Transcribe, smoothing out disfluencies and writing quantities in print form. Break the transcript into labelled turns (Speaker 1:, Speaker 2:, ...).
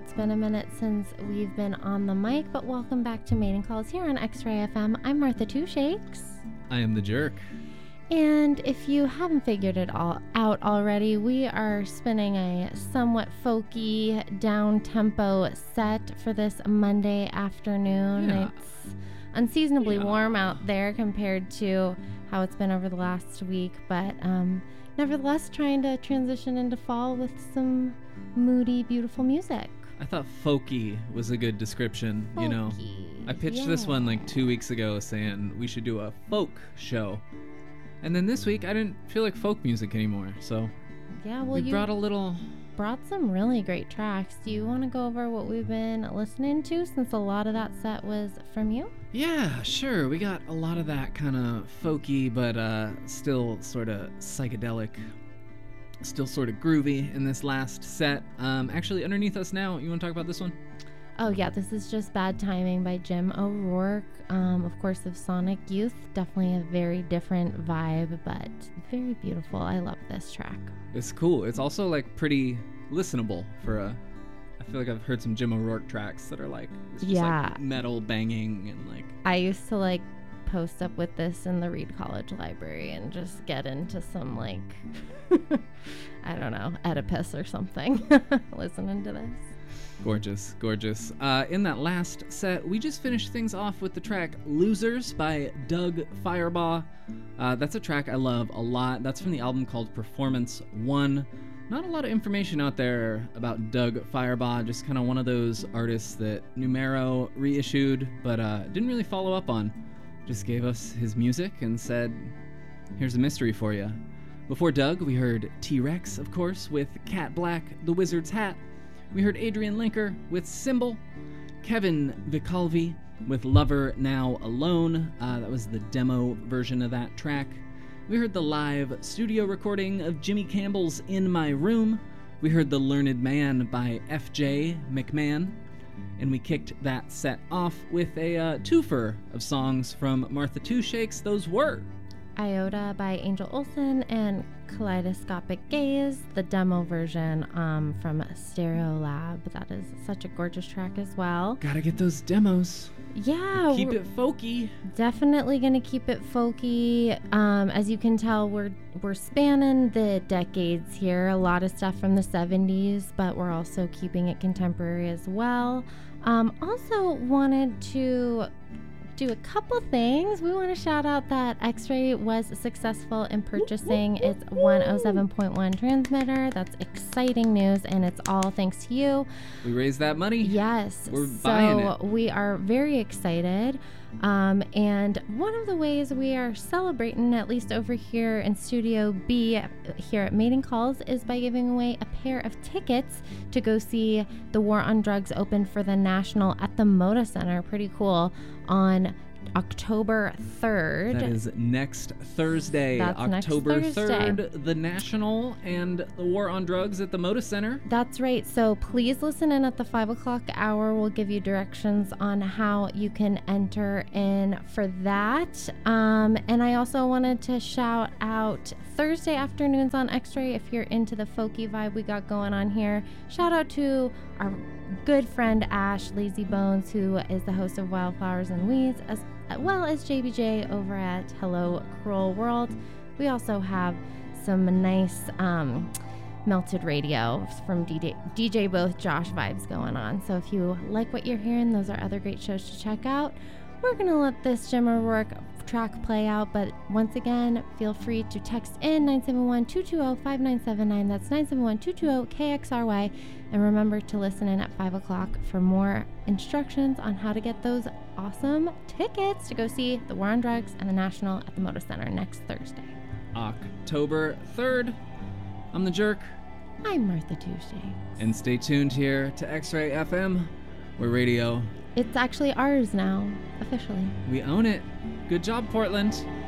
Speaker 1: It's been a minute since we've been on the mic, but welcome back to Mating Calls here on X-Ray FM. I'm Martha Two Shakes.
Speaker 2: I am the Jerk.
Speaker 1: And if you haven't figured it all out already, we are spinning a somewhat folky, down-tempo set for this Monday afternoon.
Speaker 2: Yeah.
Speaker 1: It's unseasonably warm out there compared to how it's been over the last week, but nevertheless trying to transition into fall with some moody, beautiful music.
Speaker 2: I thought folky was a good description, you know. I pitched this one like 2 weeks ago saying we should do a folk show. And then this week I didn't feel like folk music anymore, so
Speaker 1: yeah, well,
Speaker 2: we
Speaker 1: brought some really great tracks. Do you want to go over what we've been listening to since a lot of that set was from you?
Speaker 2: Yeah, sure. We got a lot of that kind of folky, but still sort of psychedelic, still sort of groovy in this last set. Actually, underneath us now, you want to talk about this one?
Speaker 1: Oh yeah, this is just Bad Timing by Jim O'Rourke, of course of Sonic Youth. Definitely a very different vibe, but very beautiful. I love this track.
Speaker 2: It's cool. It's also like pretty listenable for I feel like I've heard some Jim O'Rourke tracks that are like, it's just like metal banging and like.
Speaker 1: I used to like post up with this in the Reed College Library and just get into some like, I don't know, Oedipus or something, listening to this.
Speaker 2: Gorgeous, gorgeous. In that last set, we just finished things off with the track Losers by Doug Firebaugh. That's a track I love a lot. That's from the album called Performance 1. Not a lot of information out there about Doug Firebaugh, just kind of one of those artists that Numero reissued, but didn't really follow up on. Just gave us his music and said, here's a mystery for you. Before Doug, we heard T-Rex, of course, with Cat Black, The Wizard's Hat. We heard Adrian Linker with Symbol, Kevin Vicalvi with Lover Now Alone. That was the demo version of that track. We heard the live studio recording of Jimmy Campbell's In My Room. We heard The Learned Man by F.J. McMahon. And we kicked that set off with a twofer of songs from Martha Two Shakes. Those were
Speaker 1: Iota by Angel Olsen and Kaleidoscopic Gaze, the demo version from Stereo Lab. That is such a gorgeous track as well.
Speaker 2: Gotta get those demos.
Speaker 1: Yeah.
Speaker 2: Keep it folky.
Speaker 1: Definitely gonna keep it folky. As you can tell, we're spanning the decades here. A lot of stuff from the 70s, but we're also keeping it contemporary as well. Also wanted to do a couple things. We want to shout out that X-Ray was successful in purchasing its 107.1 transmitter. That's exciting news, and it's all thanks to you.
Speaker 2: We raised that money.
Speaker 1: Yes.
Speaker 2: We're buying it.
Speaker 1: We are very excited. And one of the ways we are celebrating, at least over here in Studio B here at Mating Calls, is by giving away a pair of tickets to go see The War on Drugs open for the National at the Moda Center. Pretty cool. On October 3rd.
Speaker 2: That is next Thursday.
Speaker 1: That's
Speaker 2: October
Speaker 1: next Thursday.
Speaker 2: 3rd, the National and the War on Drugs at the Moda Center.
Speaker 1: That's right. So please listen in at the 5 o'clock hour. We'll give you directions on how you can enter in for that. And I also wanted to shout out Thursday afternoons on X-Ray if you're into the folky vibe we got going on here. Shout out to our good friend Ash Lazy Bones, who is the host of Wildflowers and Weeds, as well as JBJ over at Hello Cruel World. We also have some nice melted radio from DJ Both Josh vibes going on. So if you like what you're hearing, those are other great shows to check out. We're going to let this Jim O'Rourke track play out, but once again, feel free to text in 971-220-5979. That's 971-220-KXRY. And remember to listen in at 5 o'clock for more instructions on how to get those awesome tickets to go see The War on Drugs and the National at the Moda Center next Thursday.
Speaker 2: October 3rd. I'm the Jerk.
Speaker 1: I'm Martha Two Shakes.
Speaker 2: And stay tuned here to X-Ray FM, where radio...
Speaker 1: It's actually ours now, officially.
Speaker 2: We own it. Good job, Portland.